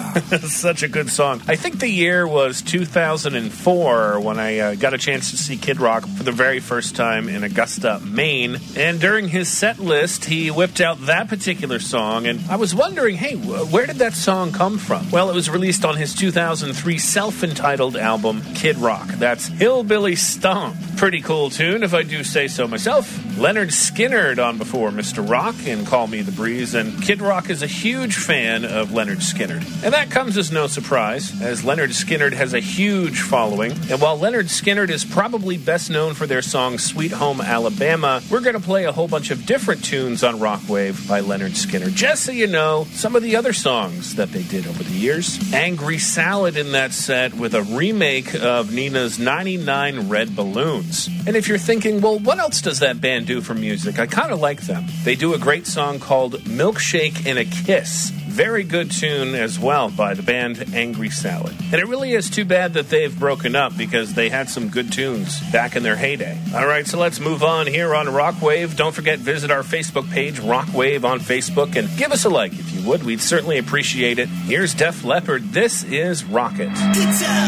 Such a good song. I think the year was 2004 when I got a chance to see Kid Rock for the very first time in Augusta, Maine. And during his set list, he whipped out that particular song. And I was wondering, hey, where did that song come from? Well, it was released on his 2003 self-entitled album, Kid Rock. That's Hillbilly Stomp. Pretty cool tune, if I do say so myself. Leonard Skinner on before Mr. Rock and Call Me the Breeze, and Kid Rock is a huge fan of Leonard Skinner. And that comes as no surprise, as Leonard Skinner has a huge following. And while Leonard Skinner is probably best known for their song Sweet Home Alabama, we're going to play a whole bunch of different tunes on Rockwave by Leonard Skinner, just so you know some of the other songs that they did over the years. Angry Salad in that set with a remake of Nina's 99 Red Balloons. And if you're thinking, well, what else does that band do for music? I kind of like them. They do a great song called Milkshake and a Kiss. Very good tune as well by the band Angry Salad. And it really is too bad that they've broken up because they had some good tunes back in their heyday. All right, so let's move on here on Rockwave. Don't forget, visit our Facebook page, Rockwave on Facebook, and give us a like if you would. We'd certainly appreciate it. Here's Def Leppard. This is Rocket. Good time.